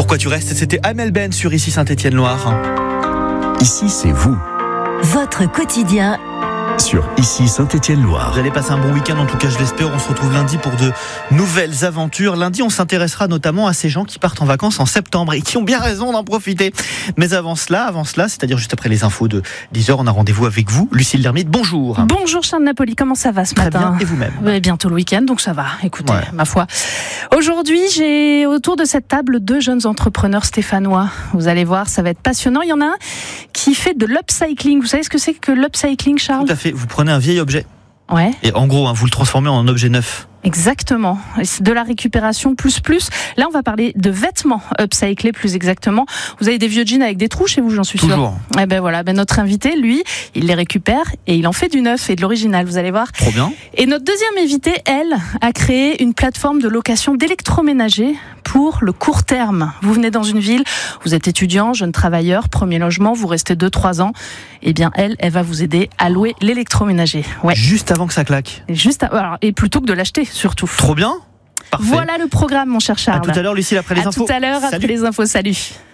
Pourquoi tu restes? C'était Amel Ben sur Ici Saint-Étienne-Loire. Ici, c'est vous. Votre quotidien Sur Ici Saint-Étienne-Loire. Vous allez passer un bon week-end, en tout cas je l'espère. On se retrouve lundi pour de nouvelles aventures. Lundi, on s'intéressera notamment à ces gens qui partent en vacances en septembre et qui ont bien raison d'en profiter. Mais avant cela, c'est-à-dire juste après les infos de 10h, on a rendez-vous avec vous, Lucille Lermite. Bonjour. Bonjour Charles Napoli, comment ça va ce Très matin? bien, et vous-même? Bientôt le week-end, donc ça va. Écoutez, Ouais. ma foi. Aujourd'hui, j'ai autour de cette table 2 jeunes entrepreneurs stéphanois. Vous allez voir, ça va être passionnant. Il y en a un qui fait de l'upcycling. Vous savez ce que c'est que l'upcycling, Charles? Tout à fait. Vous prenez un vieil objet Ouais. et en gros, vous le transformez en objet neuf. Exactement. Et c'est de la récupération plus. Là, on va parler de vêtements upcyclés plus exactement. Vous avez des vieux jeans avec des trous chez vous, j'en suis sûre. Toujours. Eh ben voilà, notre invité, lui, il les récupère et il en fait du neuf et de l'original, vous allez voir. Trop bien. Et notre deuxième invitée, elle, a créé une plateforme de location d'électroménager pour le court terme. Vous venez dans une ville, vous êtes étudiant, jeune travailleur, premier logement, vous restez 2-3 ans. Eh bien, elle va vous aider à louer l'électroménager. Ouais. Juste avant que ça claque. Et plutôt que de l'acheter, surtout. Trop bien. Parfait. Voilà le programme, mon cher Charles. À tout à l'heure, Lucille, après les infos. À tout à l'heure, après Salut. les infos. Salut.